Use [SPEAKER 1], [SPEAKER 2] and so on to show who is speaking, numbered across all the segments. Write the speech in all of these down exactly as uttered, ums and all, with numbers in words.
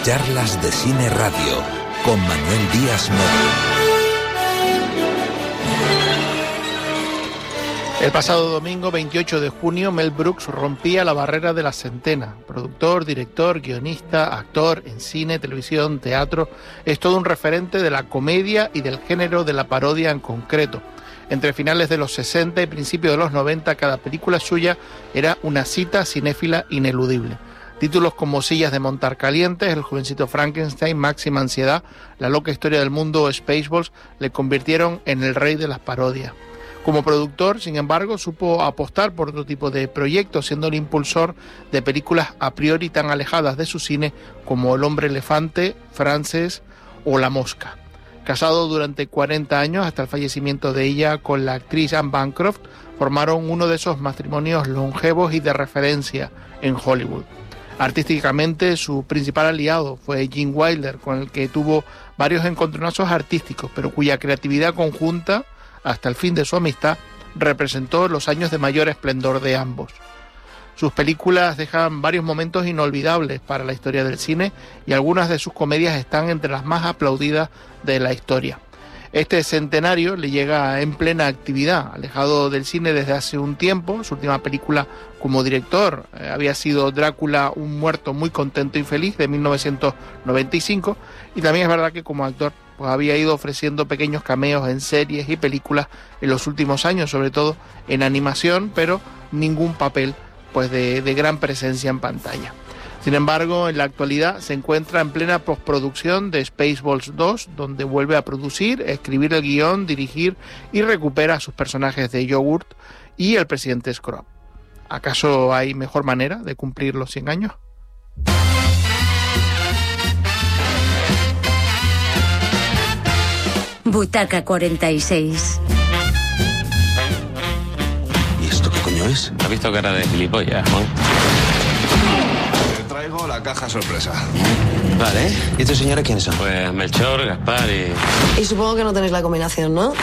[SPEAKER 1] Charlas de Cine Radio con Manuel Díaz Moro.
[SPEAKER 2] El pasado domingo veintiocho de junio, Mel Brooks rompía la barrera de la centena. Productor, director, guionista, actor en cine, televisión, teatro. Es todo un referente de la comedia y del género de la parodia en concreto. Entre finales de los sesenta y principios de los noventa, cada película suya era una cita cinéfila ineludible. Títulos como Sillas de montar calientes, El jovencito Frankenstein, Máxima ansiedad, La loca historia del mundo o Spaceballs le convirtieron en el rey de las parodias. Como productor, sin embargo, supo apostar por otro tipo de proyectos, siendo el impulsor de películas a priori tan alejadas de su cine como El hombre elefante, Frances o La mosca. Casado durante cuarenta años, hasta el fallecimiento de ella con la actriz Anne Bancroft, formaron uno de esos matrimonios longevos y de referencia en Hollywood. Artísticamente, su principal aliado fue Gene Wilder, con el que tuvo varios encontronazos artísticos, pero cuya creatividad conjunta, hasta el fin de su amistad, representó los años de mayor esplendor de ambos. Sus películas dejan varios momentos inolvidables para la historia del cine y algunas de sus comedias están entre las más aplaudidas de la historia. Este centenario le llega en plena actividad, alejado del cine desde hace un tiempo. Su última película como director eh, había sido Drácula, un muerto muy contento y feliz, de mil novecientos noventa y cinco, y también es verdad que como actor pues había ido ofreciendo pequeños cameos en series y películas en los últimos años, sobre todo en animación, pero ningún papel pues de, de gran presencia en pantalla. Sin embargo, en la actualidad se encuentra en plena postproducción de Spaceballs dos, donde vuelve a producir, escribir el guión, dirigir y recupera a sus personajes de Yogurt y el presidente Scrooge. ¿Acaso hay mejor manera de cumplir los cien años?
[SPEAKER 3] Butaca cuarenta y seis.
[SPEAKER 4] ¿Y esto qué coño es?
[SPEAKER 5] ¿Has visto cara de gilipollas, Juan?
[SPEAKER 4] Te traigo la caja sorpresa.
[SPEAKER 5] Vale.
[SPEAKER 4] ¿Y estos señores quiénes son?
[SPEAKER 5] Pues Melchor, Gaspar y...
[SPEAKER 6] Y supongo que no tenéis la combinación, ¿no?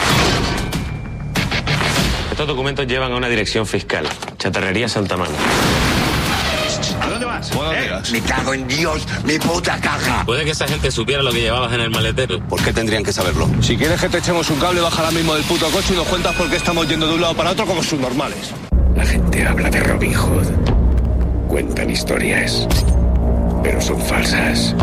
[SPEAKER 5] Estos documentos llevan a una dirección fiscal. Chatarrería Santa Mana.
[SPEAKER 4] ¿A dónde vas? ¿Eh?
[SPEAKER 7] Me cago en Dios, mi puta caja.
[SPEAKER 5] Puede que esa gente supiera lo que llevabas en el maletero.
[SPEAKER 4] ¿Por qué tendrían que saberlo?
[SPEAKER 8] Si quieres que te echemos un cable, baja ahora mismo del puto coche y nos cuentas por qué estamos yendo de un lado para otro como subnormales.
[SPEAKER 9] La gente habla de Robin Hood. Cuentan historias, pero son falsas.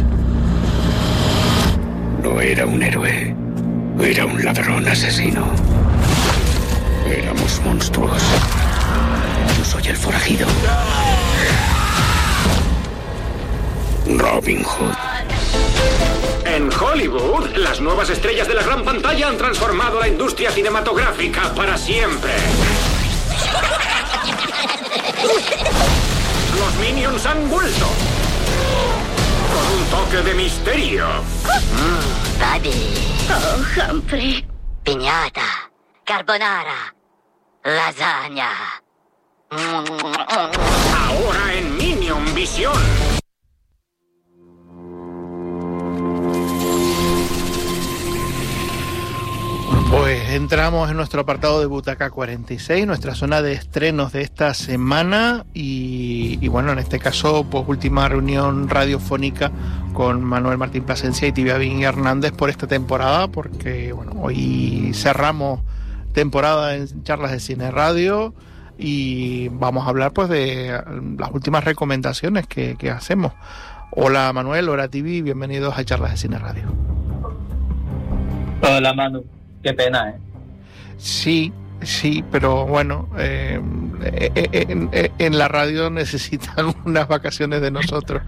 [SPEAKER 9] No era un héroe, era un ladrón asesino. Éramos monstruos. Yo soy el forajido. Robin Hood.
[SPEAKER 10] En Hollywood, las nuevas estrellas de la gran pantalla han transformado la industria cinematográfica para siempre. Los Minions han vuelto. Con un toque de misterio.
[SPEAKER 11] Mmm, Buddy.
[SPEAKER 12] Oh, Humphrey.
[SPEAKER 11] Piñata. Carbonara. Lasagna.
[SPEAKER 10] Ahora en Minion Visión.
[SPEAKER 2] Pues entramos en nuestro apartado de Butaca cuarenta y seis, nuestra zona de estrenos de esta semana y, y bueno, en este caso, pues última reunión radiofónica con Manuel Martín Plasencia y Tibia Bin Hernández por esta temporada, porque bueno, hoy cerramos temporada en Charlas de Cine Radio y vamos a hablar pues de las últimas recomendaciones que, que hacemos. Hola Manuel, hola Tibi, bienvenidos a Charlas de Cine Radio.
[SPEAKER 13] Hola Manu. Qué pena, ¿eh?
[SPEAKER 2] Sí, sí, pero bueno, eh, eh, eh, eh, en la radio necesitan unas vacaciones de nosotros.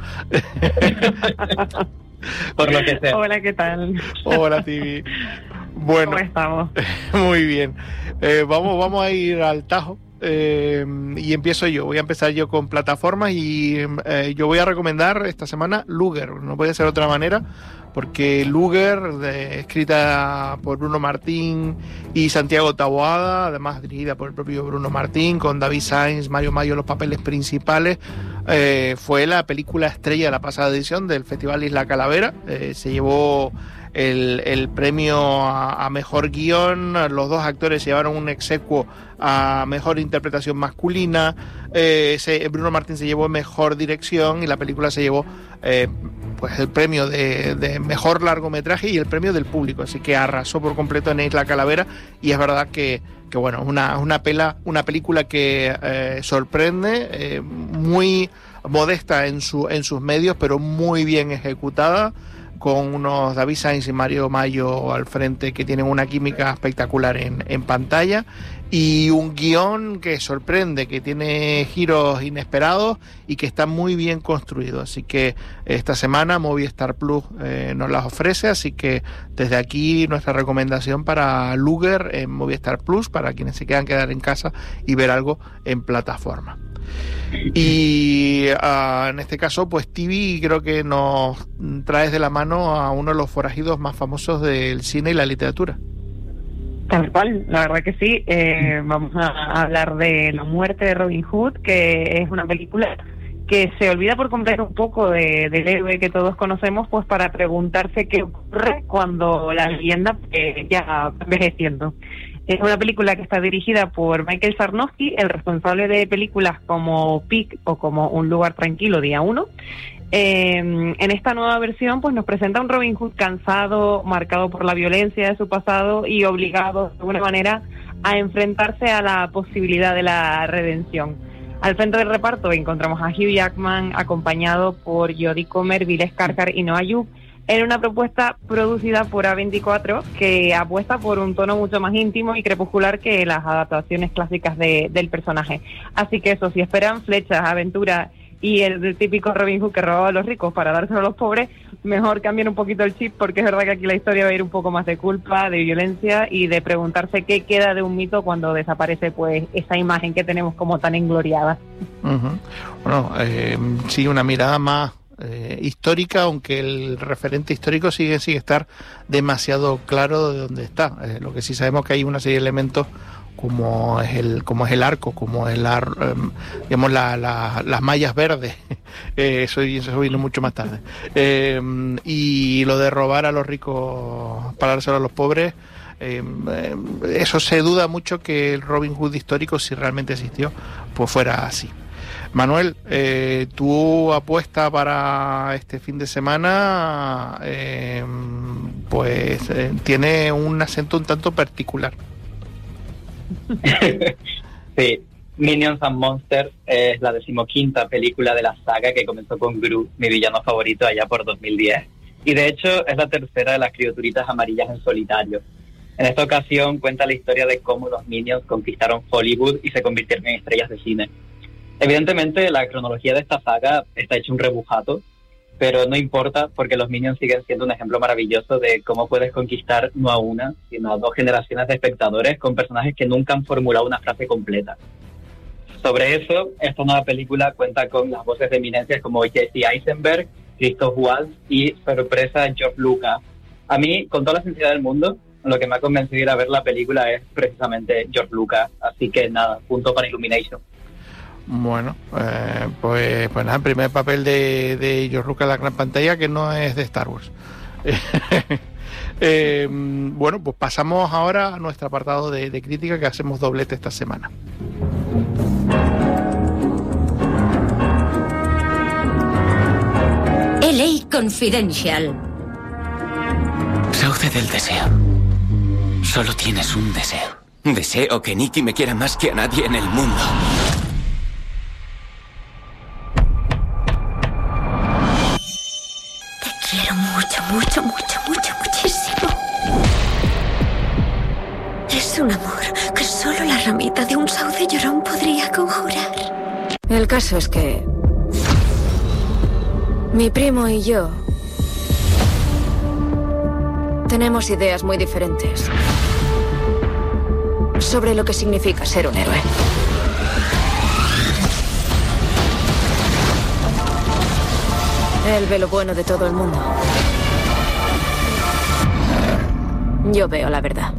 [SPEAKER 13] Por lo que sea.
[SPEAKER 14] Hola, ¿qué tal?
[SPEAKER 2] Hola, Tibi. Bueno,
[SPEAKER 14] ¿cómo estamos?
[SPEAKER 2] Muy bien. Eh, vamos, vamos a ir al tajo. Eh, y empiezo yo, voy a empezar yo con plataformas y eh, yo voy a recomendar esta semana Luger, no puede ser de otra manera, porque Luger, de, escrita por Bruno Martín y Santiago Taboada, además dirigida por el propio Bruno Martín, con David Sainz, Mario Mayo los papeles principales, eh, fue la película estrella de la pasada edición del Festival Isla Calavera, eh, se llevó El, el premio a, a mejor guión, los dos actores llevaron un exequo a mejor interpretación masculina, eh, se, Bruno Martín se llevó mejor dirección y la película se llevó eh, pues el premio de, de mejor largometraje y el premio del público, así que arrasó por completo en Isla Calavera, y es verdad que, que bueno, una, una, pela, una película que eh, sorprende, eh, muy modesta en, su, en sus medios, pero muy bien ejecutada, con unos David Sainz y Mario Mayo al frente que tienen una química espectacular en, en pantalla, y un guión que sorprende, que tiene giros inesperados y que está muy bien construido. Así que esta semana Movistar Plus eh, nos las ofrece, así que desde aquí nuestra recomendación para Luger en Movistar Plus, para quienes se quieran quedar en casa y ver algo en plataforma. Y uh, en este caso, pues T V creo que nos traes de la mano a uno de los forajidos más famosos del cine y la literatura.
[SPEAKER 14] Tal cual, la verdad que sí. Eh, vamos a hablar de La muerte de Robin Hood, que es una película que se olvida por completo un poco de, del héroe que todos conocemos, pues para preguntarse qué ocurre cuando la leyenda eh, ya va envejeciendo. Es una película que está dirigida por Michael Sarnowski, el responsable de películas como Pig o como Un lugar tranquilo, día uno. Eh, en esta nueva versión pues nos presenta un Robin Hood cansado, marcado por la violencia de su pasado y obligado de alguna manera a enfrentarse a la posibilidad de la redención. Al frente del reparto encontramos a Hugh Jackman, acompañado por Jodie Comer, Bill Skarsgård y Noah Jupe, en una propuesta producida por A veinticuatro que apuesta por un tono mucho más íntimo y crepuscular que las adaptaciones clásicas de, del personaje. Así que eso, si esperan flechas, aventura y el, el típico Robin Hood que robaba a los ricos para dárselo a los pobres, mejor cambien un poquito el chip, porque es verdad que aquí la historia va a ir un poco más de culpa, de violencia y de preguntarse qué queda de un mito cuando desaparece pues esa imagen que tenemos como tan engloriada. Uh-huh.
[SPEAKER 2] Bueno, eh, sí, una mirada más eh, histórica, aunque el referente histórico sigue sigue estar demasiado claro de dónde está. Eh, lo que sí sabemos que hay una serie de elementos como es el como es el arco, como es la eh, digamos la, la, las mallas verdes, eh, eso, eso vino mucho más tarde, eh, y lo de robar a los ricos para dárselo a los pobres, eh, eh, eso se duda mucho que el Robin Hood histórico, si realmente existió, pues fuera así. Manuel, eh, tu apuesta para este fin de semana eh, pues eh, tiene un acento un tanto particular.
[SPEAKER 13] Sí, Minions and Monsters es la decimoquinta película de la saga que comenzó con Gru, mi villano favorito, allá por dos mil diez. Y de hecho es la tercera de las criaturitas amarillas en solitario. En esta ocasión cuenta la historia de cómo los Minions conquistaron Hollywood y se convirtieron en estrellas de cine. Evidentemente la cronología de esta saga está hecha un rebujato, pero no importa porque los Minions siguen siendo un ejemplo maravilloso de cómo puedes conquistar no a una, sino a dos generaciones de espectadores con personajes que nunca han formulado una frase completa. Sobre eso, esta nueva película cuenta con las voces de eminencias como Jesse Eisenberg, Christoph Waltz y, sorpresa, George Lucas. A mí, con toda la sinceridad del mundo, lo que me ha convencido de ir a ver la película es precisamente George Lucas, así que nada, punto para Illumination.
[SPEAKER 2] Bueno, eh, pues, pues nada, el primer papel de, de George Lucas en la gran pantalla, que no es de Star Wars. eh, bueno, pues pasamos ahora a nuestro apartado de, de crítica, que hacemos doblete esta semana.
[SPEAKER 3] L A Confidential.
[SPEAKER 15] Sauce del deseo. Solo tienes un deseo. Deseo que Nicky me quiera más que a nadie en el mundo.
[SPEAKER 3] Quiero mucho, mucho, mucho, mucho, muchísimo. Es un amor que solo la ramita de un sauce llorón podría conjurar.
[SPEAKER 16] El caso es que mi primo y yo tenemos ideas muy diferentes sobre lo que significa ser un héroe. Él ve lo bueno de todo el mundo. Yo veo la verdad.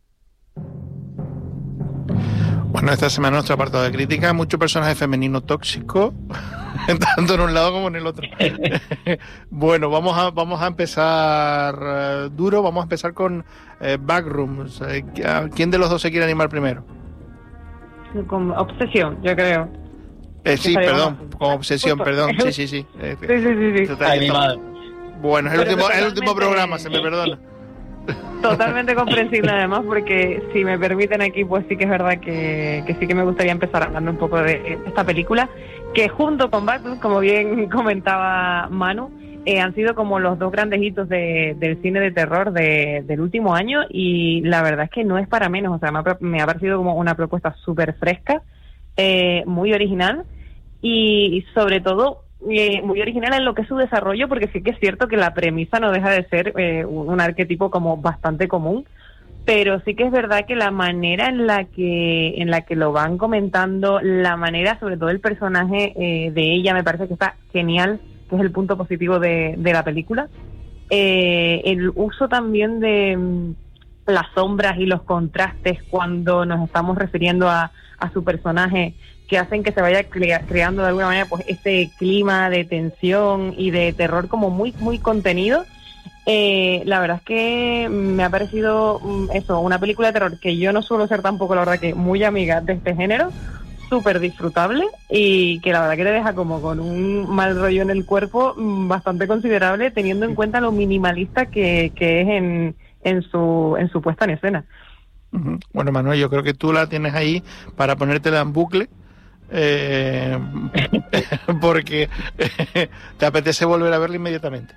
[SPEAKER 2] Bueno, esta semana nuestro apartado de crítica, mucho personaje femenino tóxico, tanto en un lado como en el otro. Bueno, vamos a vamos a empezar uh, duro, vamos a empezar con uh, Backrooms. Uh, ¿Quién de los dos se quiere animar primero?
[SPEAKER 14] Con Obsesión, yo creo.
[SPEAKER 2] Eh, sí, perdón, como Obsesión, perdón, sí, sí, sí. Eh,
[SPEAKER 13] sí, sí, sí, sí.
[SPEAKER 14] Ay, mi madre.
[SPEAKER 2] Bueno, es el
[SPEAKER 14] Pero
[SPEAKER 2] último, el
[SPEAKER 14] totalmente-
[SPEAKER 2] último programa, se me perdona.
[SPEAKER 14] Totalmente comprensible además, porque si me permiten aquí, pues sí que es verdad que, que sí que me gustaría empezar hablando un poco de esta película, que junto con Batman, como bien comentaba Manu, eh, han sido como los dos grandes hitos de, del cine de terror de, del último año, y la verdad es que no es para menos. O sea, me ha, me ha parecido como una propuesta súper fresca, eh, muy original, y sobre todo eh, muy original en lo que es su desarrollo, porque sí que es cierto que la premisa no deja de ser eh, un, un arquetipo como bastante común, pero sí que es verdad que la manera en la que en la que lo van comentando, la manera, sobre todo el personaje eh, de ella, me parece que está genial, que es el punto positivo de, de la película. Eh, el uso también de mm, las sombras y los contrastes cuando nos estamos refiriendo a, a su personaje, que hacen que se vaya crea- creando de alguna manera pues ese clima de tensión y de terror como muy muy contenido. Eh, la verdad es que me ha parecido mm, eso, una película de terror que yo no suelo ser tampoco, la verdad, que muy amiga de este género, súper disfrutable, y que la verdad que te deja como con un mal rollo en el cuerpo mm, bastante considerable, teniendo en cuenta lo minimalista que, que es en, en su en su puesta en escena.
[SPEAKER 2] Ujú. Bueno, Manuel, yo creo que tú la tienes ahí para ponértela en bucle, eh, porque te apetece volver a verla inmediatamente.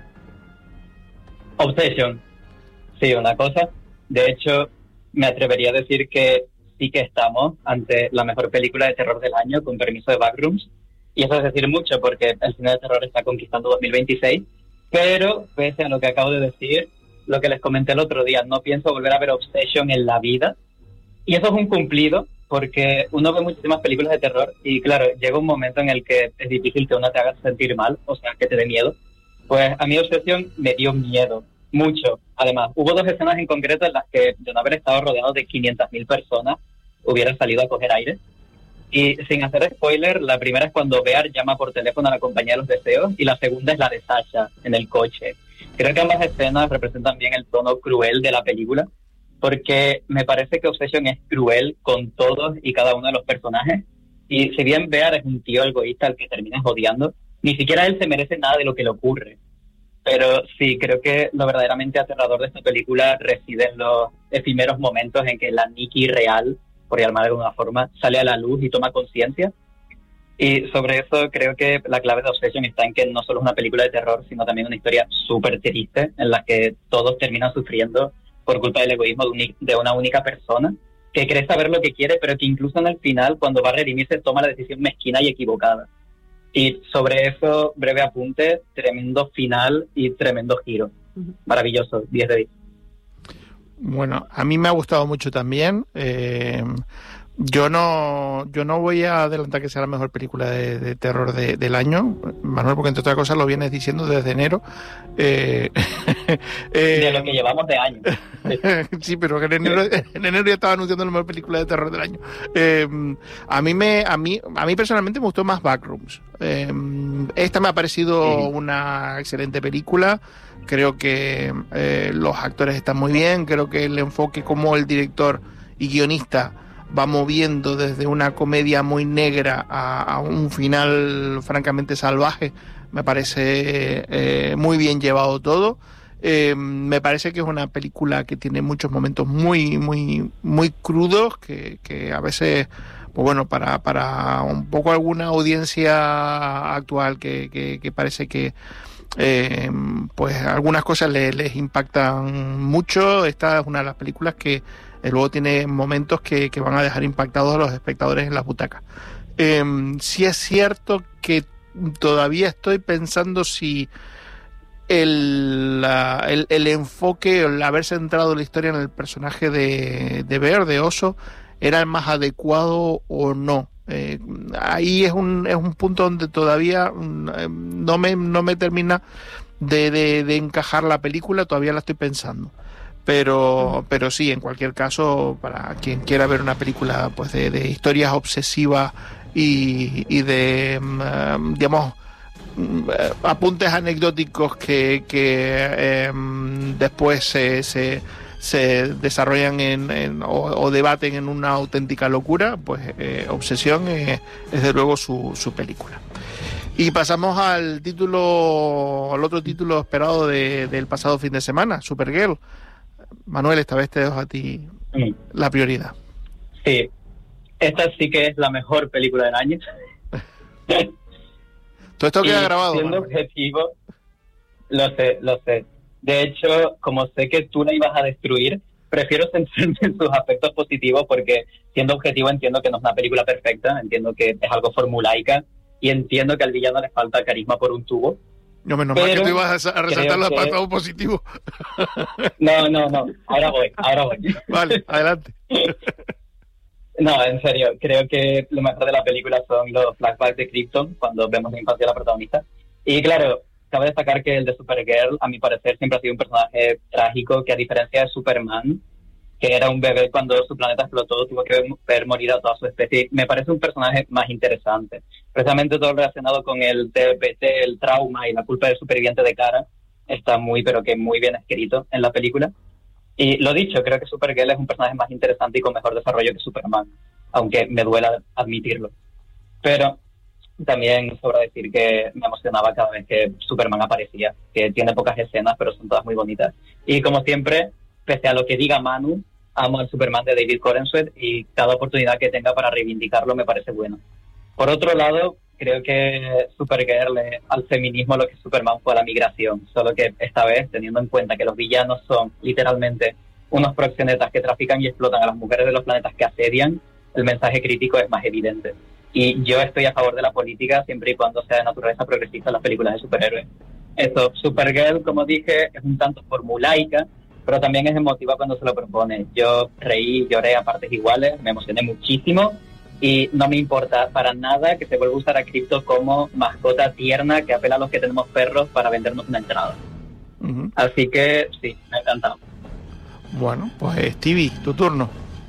[SPEAKER 13] Obsession. Sí, una cosa. De hecho, me atrevería a decir que sí que estamos ante la mejor película de terror del año, con permiso de Backrooms. Y eso es decir mucho, porque el cine de terror está conquistando dos mil veintiséis. Pero, pese a lo que acabo de decir, lo que les comenté el otro día, no pienso volver a ver Obsession en la vida. Y eso es un cumplido, porque uno ve muchísimas películas de terror y, claro, llega un momento en el que es difícil que uno te haga sentir mal, o sea, que te dé miedo. Pues a mí Obsession me dio miedo, mucho. Además, hubo dos escenas en concreto en las que, de no haber estado rodeado de quinientas mil personas, hubiera salido a coger aire. Y sin hacer spoiler, la primera es cuando Bear llama por teléfono a la compañía de los deseos, y la segunda es la de Sasha, en el coche. Creo que ambas escenas representan bien el tono cruel de la película, porque me parece que Obsession es cruel con todos y cada uno de los personajes. Y si bien Bear es un tío egoísta al que terminas odiando, ni siquiera él se merece nada de lo que le ocurre. Pero sí, creo que lo verdaderamente aterrador de esta película reside en los efímeros momentos en que la Nikki real, por llamarla de alguna forma, sale a la luz y toma conciencia. Y sobre eso creo que la clave de Obsession está en que no solo es una película de terror, sino también una historia súper triste, en la que todos terminan sufriendo por culpa del egoísmo de, un, de una única persona, que cree saber lo que quiere, pero que incluso en el final, cuando va a redimirse, toma la decisión mezquina y equivocada. Y sobre eso, breve apunte, tremendo final y tremendo giro. Maravilloso, diez de diez.
[SPEAKER 2] Bueno, a mí me ha gustado mucho también. Eh, yo no yo no voy a adelantar que sea la mejor película de, de terror de, del año, Manuel, porque entre otras cosas lo vienes diciendo desde enero. Eh,
[SPEAKER 13] eh, de lo que llevamos de año.
[SPEAKER 2] Sí, pero que en enero, en enero ya estaba anunciando la mejor película de terror del año. Eh, a mí me a mí a mí personalmente me gustó más Backrooms. Eh, esta me ha parecido sí. una excelente película. Creo que eh, los actores están muy bien. Creo que el enfoque como el director y guionista va moviendo desde una comedia muy negra a, a un final francamente salvaje. Me parece eh, muy bien llevado todo. Eh, me parece que es una película que tiene muchos momentos muy muy muy crudos, que, que a veces, pues bueno, para, para un poco alguna audiencia actual que, que, que parece que eh, pues algunas cosas les, les impactan mucho. Esta es una de las películas que eh, luego tiene momentos que, que van a dejar impactados a los espectadores en las butacas. Eh, sí es cierto que todavía estoy pensando si el, la, el, el enfoque, el haber centrado la historia en el personaje de, de Bear, de Oso, era el más adecuado o no. Eh, ahí es un, es un punto donde todavía no me, no me termina de, de, de encajar la película, todavía la estoy pensando. Pero, pero sí, en cualquier caso, para quien quiera ver una película pues de, de historias obsesivas y, y de, um, digamos, apuntes anecdóticos que, que eh, después se, se, se desarrollan en, en, o, o debaten en una auténtica locura, pues eh, Obsesión es desde luego su, su película. Y pasamos al título, al otro título esperado de, del pasado fin de semana, Supergirl. Manuel, esta vez te dejo a ti mm. la prioridad.
[SPEAKER 13] Sí, esta sí que es la mejor película del año.
[SPEAKER 2] Todo esto queda
[SPEAKER 13] y
[SPEAKER 2] grabado.
[SPEAKER 13] Siendo Manuel. Objetivo, lo sé, lo sé. De hecho, como sé que tú la ibas a destruir, prefiero centrarme en sus aspectos positivos porque, siendo objetivo, entiendo que no es una película perfecta, entiendo que es algo formulaica y entiendo que al villano le falta carisma por un tubo.
[SPEAKER 2] No, menos mal que tú ibas a, a resaltar los apartados positivos.
[SPEAKER 13] No, no, no. Ahora voy, ahora voy.
[SPEAKER 2] Vale, adelante.
[SPEAKER 13] No, en serio, creo que lo mejor de la película son los flashbacks de Krypton, cuando vemos la infancia de la protagonista. Y claro, cabe destacar que el de Supergirl, a mi parecer, siempre ha sido un personaje trágico, que a diferencia de Superman, que era un bebé cuando su planeta explotó, tuvo que ver morir a toda su especie, me parece un personaje más interesante. Precisamente todo relacionado con el T P T, el trauma y la culpa del superviviente de Kara, está muy, pero que muy bien escrito en la película. Y lo dicho, creo que Supergirl es un personaje más interesante y con mejor desarrollo que Superman, aunque me duela admitirlo. Pero también sobra decir que me emocionaba cada vez que Superman aparecía, que tiene pocas escenas, pero son todas muy bonitas. Y como siempre, pese a lo que diga Manu, amo al Superman de David Corenswet y cada oportunidad que tenga para reivindicarlo me parece bueno. Por otro lado, creo que Supergirl es al feminismo lo que Superman fue a la migración, solo que esta vez, teniendo en cuenta que los villanos son literalmente unos proxenetas que trafican y explotan a las mujeres de los planetas que asedian, el mensaje crítico es más evidente. Y yo estoy a favor de la política siempre y cuando sea de naturaleza progresista en las películas de superhéroes. Eso, Supergirl, como dije, es un tanto formulaica, pero también es emotiva cuando se lo propone. Yo reí, lloré a partes iguales, me emocioné muchísimo y no me importa para nada que se vuelva a usar a Krypton como mascota tierna que apela a los que tenemos perros para vendernos una entrada. Uh-huh. Así que sí, me ha encantado.
[SPEAKER 2] Bueno, pues Stevie, tu turno.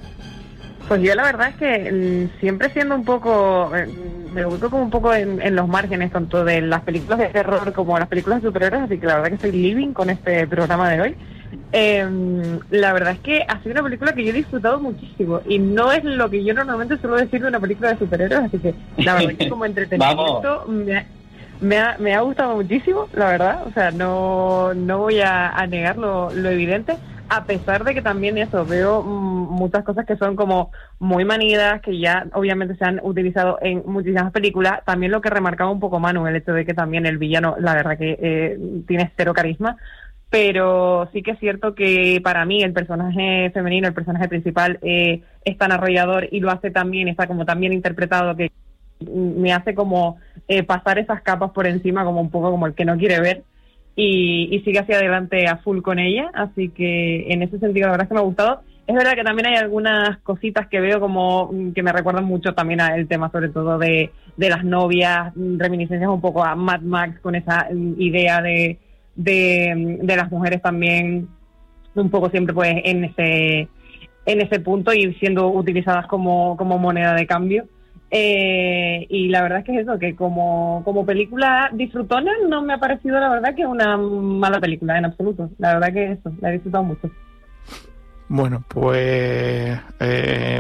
[SPEAKER 14] Pues yo la verdad es que siempre siendo un poco, me ubico como un poco en, en los márgenes tanto de las películas de terror como las películas de superhéroes, así que la verdad que estoy living con este programa de hoy. Eh, la verdad es que ha sido una película que yo he disfrutado muchísimo y no es lo que yo normalmente suelo decir de una película de superhéroes, así que la verdad que como entretenimiento me ha, me, ha, me ha gustado muchísimo, la verdad, o sea, no, no voy a, a negar lo, lo evidente. A pesar de que también eso, veo mmm, muchas cosas que son como muy manidas, que ya obviamente se han utilizado en muchísimas películas. También lo que remarcaba un poco Manu, el hecho de que también el villano, la verdad que eh, tiene cero carisma. Pero sí que es cierto que para mí el personaje femenino, el personaje principal, eh, es tan arrollador y lo hace también, está como tan bien interpretado que me hace como eh, pasar esas capas por encima, como un poco como el que no quiere ver. Y, y sigue hacia adelante a full con ella, así que en ese sentido la verdad es que me ha gustado. Es verdad que también hay algunas cositas que veo como que me recuerdan mucho también al tema sobre todo de, de las novias, reminiscencias un poco a Mad Max con esa idea de, de, de las mujeres también un poco siempre pues en ese en ese punto y siendo utilizadas como, como moneda de cambio. Eh, y la verdad es que es eso, que como, como película disfrutona no me ha parecido la verdad que una mala película en absoluto. La verdad que eso, la he disfrutado mucho.
[SPEAKER 2] Bueno, pues eh,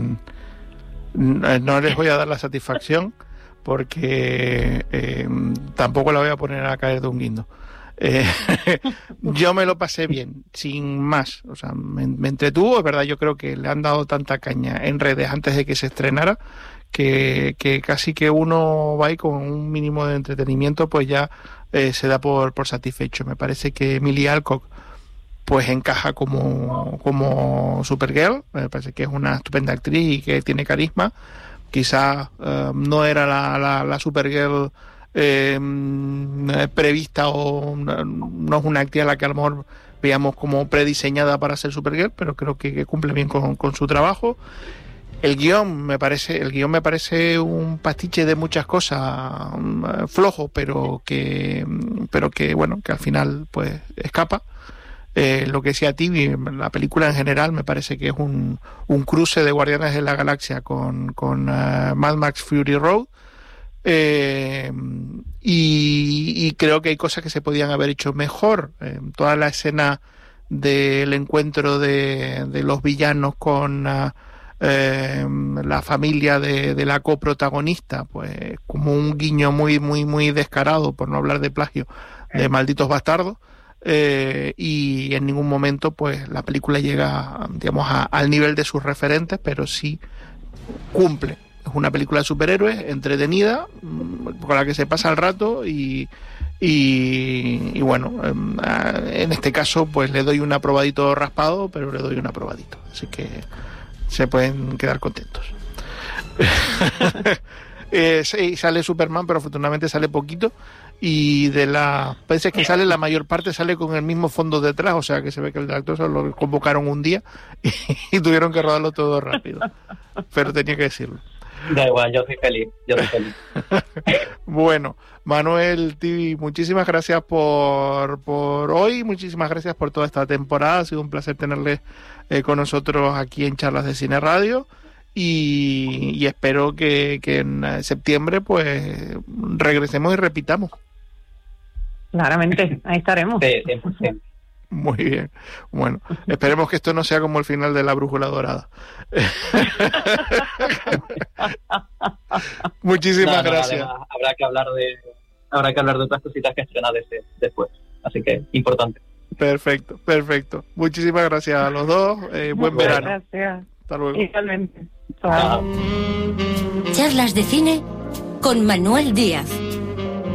[SPEAKER 2] no les voy a dar la satisfacción porque eh, tampoco la voy a poner a caer de un guindo. Eh, yo me lo pasé bien, sin más. O sea, me, me entretuvo, es verdad, yo creo que le han dado tanta caña en redes antes de que se estrenara que, que casi que uno va ahí con un mínimo de entretenimiento pues ya eh, se da por, por satisfecho. Me parece que Emilia Alcock pues encaja como, como Supergirl, me parece que es una estupenda actriz y que tiene carisma. Quizás uh, no era la, la, la Supergirl eh, prevista o no, no es una actriz a la que a lo mejor veamos como prediseñada para ser Supergirl, pero creo que, que cumple bien con, con su trabajo. El guión me parece, el guión me parece un pastiche de muchas cosas, um, flojo, pero que, pero que bueno, que al final pues escapa. Eh, lo que decía Tibi, la película en general me parece que es un, un cruce de Guardianes de la Galaxia con, con uh, Mad Max Fury Road. Eh, y, y creo que hay cosas que se podían haber hecho mejor. Eh, toda la escena del encuentro de, de los villanos con uh, eh, la familia de, de la coprotagonista, pues como un guiño muy, muy, muy descarado, por no hablar de plagio, de Malditos Bastardos. Eh, y en ningún momento pues la película llega, digamos, a, al nivel de sus referentes, pero sí cumple. Es una película de superhéroes entretenida, con la que se pasa el rato y, y, y bueno, en este caso pues le doy un aprobadito raspado, pero le doy un aprobadito, así que se pueden quedar contentos. eh, sí, sale Superman, pero afortunadamente sale poquito. Y de las veces que sale, la mayor parte sale con el mismo fondo detrás, o sea que se ve que el actor solo lo convocaron un día y, y tuvieron que rodarlo todo rápido. Pero tenía que decirlo.
[SPEAKER 13] Da igual, yo soy feliz, yo soy feliz.
[SPEAKER 2] Bueno, Manuel Tibi, muchísimas gracias por, por hoy, muchísimas gracias por toda esta temporada, ha sido un placer tenerle eh, con nosotros aquí en Charlas de Cine Radio. Y, y espero que, que en septiembre pues regresemos y repitamos.
[SPEAKER 14] Claramente, ahí estaremos.
[SPEAKER 13] Sí, cien por ciento.
[SPEAKER 2] Muy bien. Bueno, esperemos que esto no sea como el final de La Brújula Dorada. Muchísimas
[SPEAKER 13] no, no,
[SPEAKER 2] gracias.
[SPEAKER 13] Además, habrá que hablar de habrá que hablar de otras cositas que estrena de ese después. Así que importante.
[SPEAKER 2] Perfecto, perfecto. Muchísimas gracias a los dos. Eh, buen
[SPEAKER 14] Muchas
[SPEAKER 2] verano.
[SPEAKER 14] Gracias.
[SPEAKER 2] Hasta luego.
[SPEAKER 14] Igualmente. Chao.
[SPEAKER 17] Charlas de cine con Manuel Díaz.